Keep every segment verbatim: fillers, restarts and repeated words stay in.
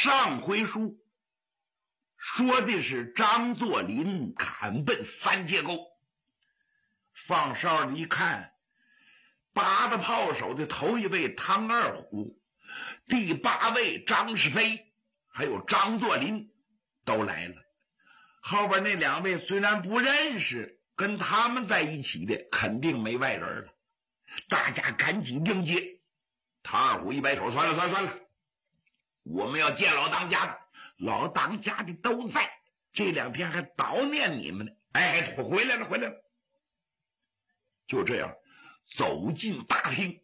上回书说的是张作霖砍奔三界沟，放哨的一看，八大炮手的头一位唐二虎，第八位张世飞，还有张作霖都来了。后边那两位虽然不认识，跟他们在一起的肯定没外人了。大家赶紧迎接。唐二虎一摆手，算了算了算了，我们要见老当家的，老当家的都在，这两天还悼念你们呢。哎，回来了回来了。就这样走进大厅。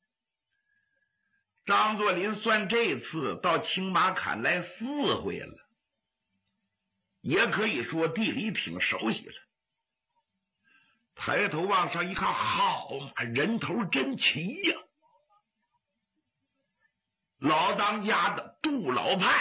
张作霖算这次到青马坎来四回了，也可以说地理挺熟悉了。抬头往上一看，好嘛，人头真齐呀！老当家的杜老判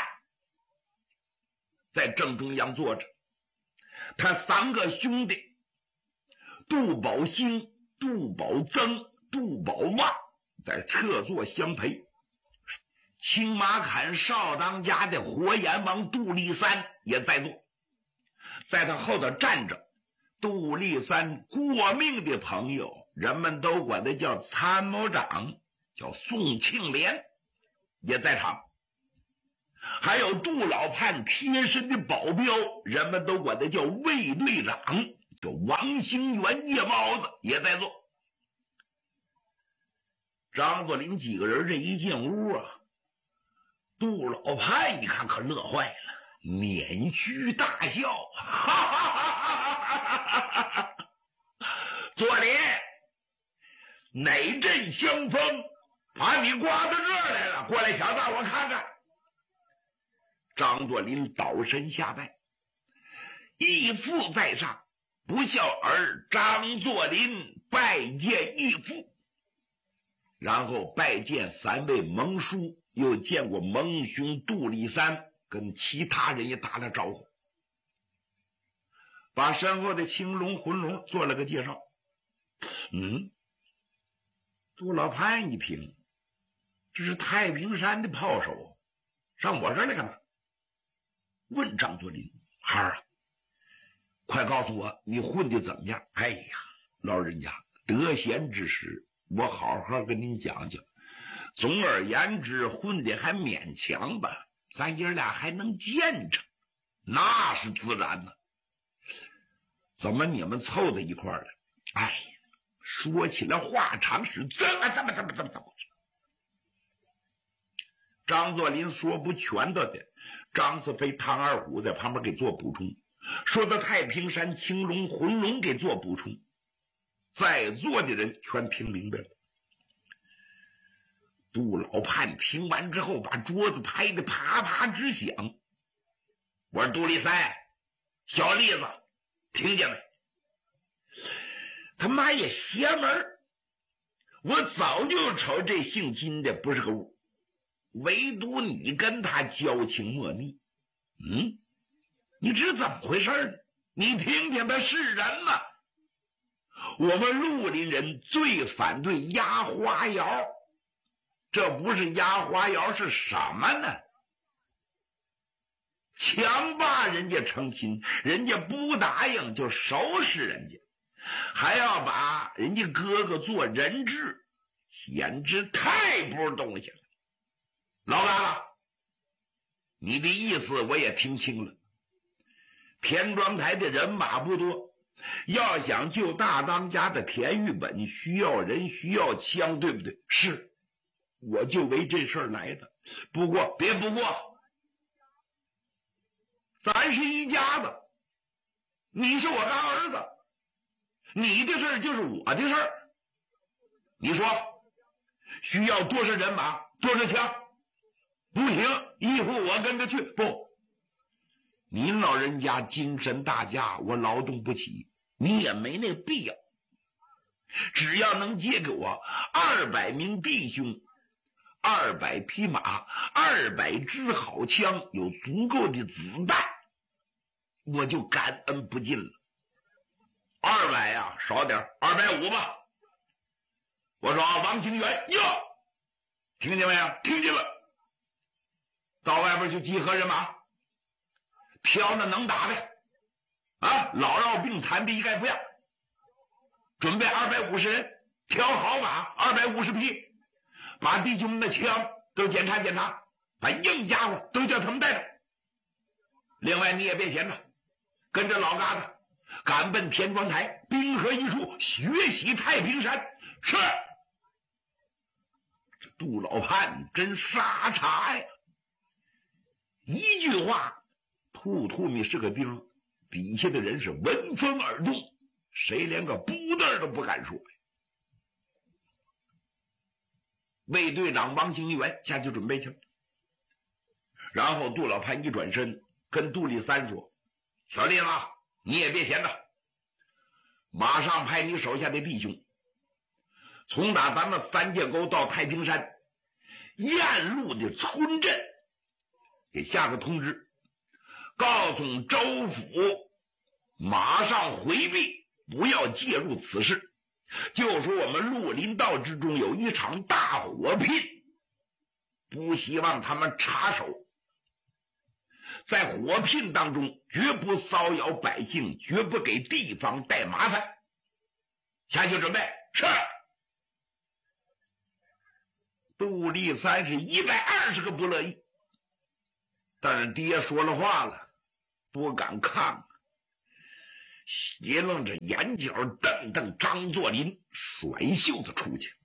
在正中央坐着，他三个兄弟杜宝兴、杜宝增、杜宝旺在侧座相陪。青马坎少当家的活阎王杜立三也在座，在他后头站着杜立三过命的朋友，人们都管他叫参谋长，叫宋庆连，也在场。还有杜老判贴身的保镖，人们都管他叫卫队长，叫王兴元夜猫子，也在座。张作霖几个人这一进屋啊，杜老判一看可乐坏了，捻须大笑，哈哈哈哈哈！作霖，哪阵香风把你刮到这儿来了？过来，小子，我看看。张作霖倒身下拜，义父在上，不孝儿张作霖拜见义父。然后拜见三位盟叔，又见过盟兄杜立三，跟其他人也打了招呼，把身后的青龙浑龙做了个介绍。嗯，杜老潘一听，这是太平山的炮手，上我这儿来干嘛？问张作霖：孩儿啊，快告诉我你混的怎么样？哎呀，老人家得闲之时，我好好跟您讲讲。总而言之，混的还勉强吧，咱爷俩还能见着，那是自然的。怎么你们凑到一块儿了？哎呀，说起来话长，是怎么怎么怎么怎么怎么张作霖说不全的的，张四飞、唐二虎在旁边给做补充，说到太平山青龙浑龙给做补充，在座的人全听明白了。杜老判听完之后，把桌子拍得啪啪直响。我说杜立三，小栗子，听见没？他妈也邪门，我早就瞅这姓金的不是个物，唯独你跟他交情莫逆。嗯，你这是怎么回事呢？你听听他是人吗？我们绿林人最反对压花窑，这不是压花窑是什么呢？强霸人家成亲，人家不答应就收拾人家，还要把人家哥哥做人质，简直太不是东西了。老大了，你的意思我也听清了。田庄台的人马不多，要想救大当家的田玉本，需要人需要枪，对不对？是，我就为这事儿来的。不过别不过，咱是一家子，你是我干儿子，你的事儿就是我的事儿。你说需要多少人马，多少枪？不行，一会我跟着去。不，您老人家精神大家，我劳动不起，你也没那必要。只要能借给我二百名弟兄，二百匹马，二百支好枪，有足够的子弹，我就感恩不尽了。二百呀，少点，二百五吧。我说王清源哟，听见没有？听见了。到外边边去集合人马，挑那能打的啊，老弱病残的一概不要，准备二百五十人，挑好马二百五十匹，把弟兄们的枪都检查检查，把硬家伙都叫他们带着。另外你也别闲着，跟着老疙瘩赶奔田庄台，兵合一处，学习太平山。是。这杜老潘真傻叉呀！一句话，兔兔米是个兵，底下的人是闻风而动，谁连个不字都不敢说。卫队长王兴元下去准备去了，然后杜老潘一转身跟杜立三说：“小李子，你也别闲着，马上派你手下的弟兄，从打咱们三界沟到太平山沿路的村镇给下个通知，告诉州府马上回避，不要介入此事。就说我们绿林道之中有一场大火拼，不希望他们插手，在火拼当中绝不骚扰百姓，绝不给地方带麻烦。下去准备。”是。杜立三是一百二十个不乐意，但是爹说了话了，不敢抗，斜楞着眼角瞪瞪张作霖，甩袖子出去。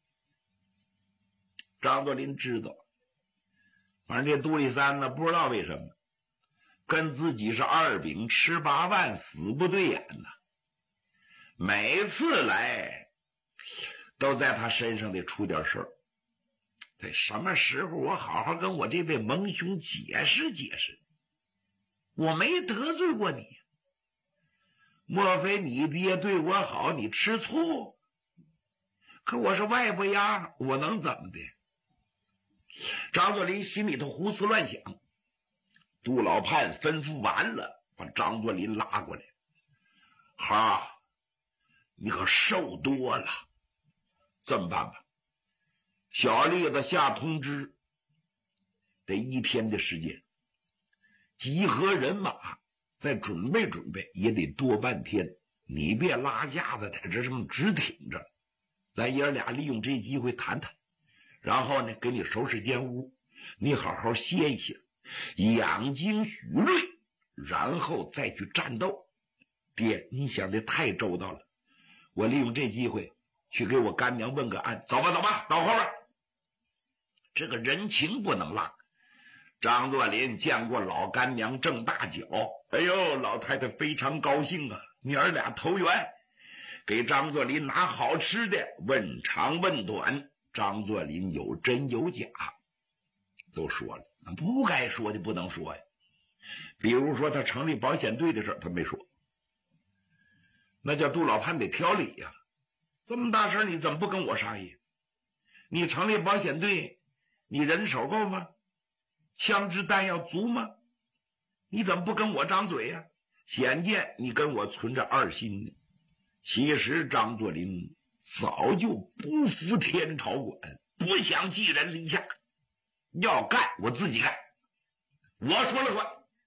张作霖知道，反正这杜立三呢，不知道为什么跟自己是二饼吃八万，死不对眼呢。每次来都在他身上得出点事儿。在什么时候我好好跟我这位蒙兄解释解释，我没得罪过你，莫非你爹对我好你吃醋？可我是外伯牙，我能怎么的？张作霖心里头胡思乱想。杜老潘吩咐完了，把张作霖拉过来：“哈，你可瘦多了，这么办吧，小栗子下通知，得一天的时间，集合人马，再准备准备，也得多半天。你别拉架子在这上直挺着，咱爷俩利用这机会谈谈，然后呢，给你收拾间屋，你好好歇一歇，养精蓄锐，然后再去战斗。爹，你想的太周到了，我利用这机会去给我干娘问个安。走吧走吧，到后边，这个人情不能落。张作霖见过老干娘郑大脚，哎呦，老太太非常高兴啊，娘儿俩投缘，给张作霖拿好吃的，问长问短，张作霖有真有假，都说了，不该说的不能说呀。比如说他成立保险队的事他没说，那叫杜老潘得挑理呀、啊。这么大事你怎么不跟我商议？你成立保险队，你人手够吗？枪支弹药足吗？你怎么不跟我张嘴呀、啊？显见你跟我存着二心呢。其实张作霖早就不服天朝管，不想寄人篱下，要干我自己干，我说了算。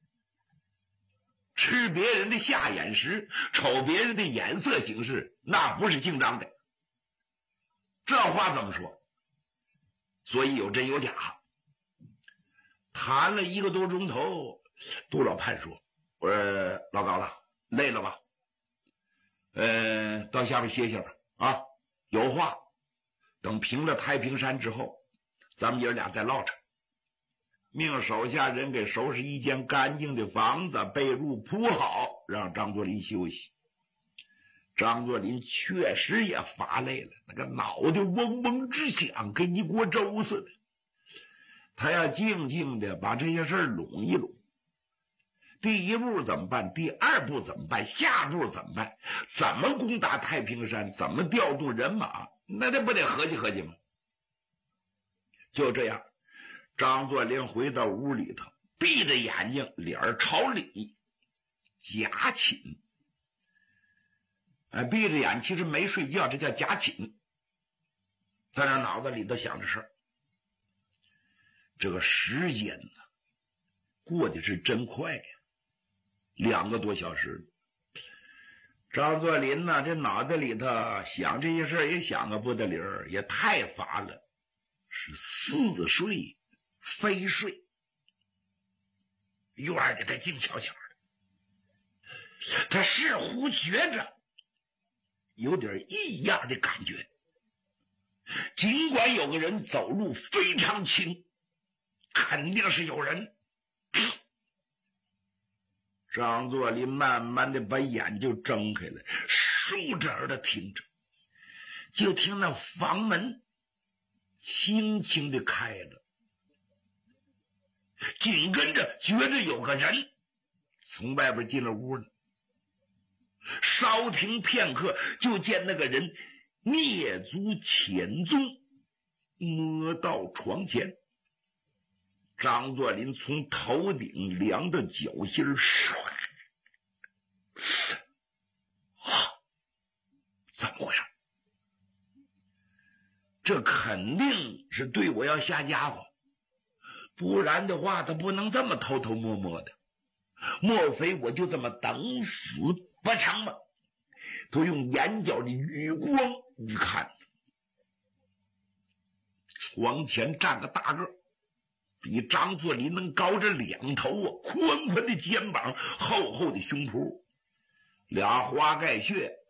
吃别人的下眼食，瞅别人的眼色行事，那不是姓张的。这话怎么说？所以有真有假。谈了一个多钟头，杜老潘说：“我说老高子，累了吧？呃，到下边歇歇吧。啊，有话等平了太平山之后，咱们爷俩再唠着。”命手下人给收拾一间干净的房子，被褥铺好，让张作霖休息。张作霖确实也乏累了，那个脑袋嗡嗡直响，跟一锅粥似的。他要静静的把这些事儿拢一拢。第一步怎么办？第二步怎么办？下步怎么办？怎么攻打太平山？怎么调动人马？那他不得合计合计吗？就这样，张作霖回到屋里头，闭着眼睛，脸朝里假寝。哎，闭着眼其实没睡觉，这叫假寝，在那脑子里头想着事儿。这个时间呢， 过得是真快呀，两个多小时。张作霖呢，这脑袋里头想这些事也想个不得理儿，也太乏了，是似睡非睡。院里他静悄悄的，他似乎觉着有点异样的感觉，尽管有个人走路非常轻，肯定是有人。张作霖慢慢的把眼就睁开了，竖着耳朵听着，就听那房门轻轻的开了，紧跟着觉着有个人从外边进了屋了。稍停片刻，就见那个人蹑足潜踪，摸到床前。张作霖从头顶量到脚心，唰，啊，怎么回事？这肯定是对我要下家伙，不然的话他不能这么偷偷摸摸的。莫非我就这么等死不成吗？都用眼角的余光一看，床前站个大个，比张作霖能高着两头啊，宽宽的肩膀，厚厚的胸脯，俩花盖穴